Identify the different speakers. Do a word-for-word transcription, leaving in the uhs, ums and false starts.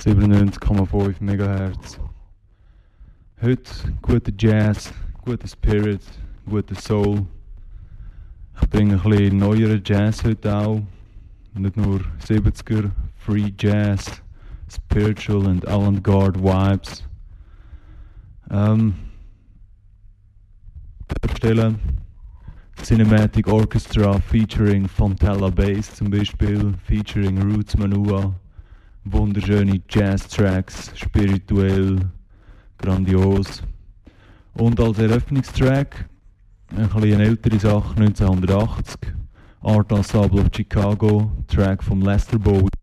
Speaker 1: siebenundneunzig Komma fünf Megahertz. Heute guter Jazz, guter Spirit, guter Soul. Ich bringe ein bisschen neueren Jazz heute auch. Nicht nur siebziger, Free Jazz, Spiritual and Avant-Garde Vibes. Ähm, vorstellen, Cinematic Orchestra featuring Fontella Bass zum Beispiel, featuring Roots Manua. Wunderschöne Jazz-Tracks, spirituell, grandios. Und als Eröffnungstrack ein bisschen ältere Sache, neunzehnhundertachtzig, Art Ensemble of Chicago, Track von Lester Bowie.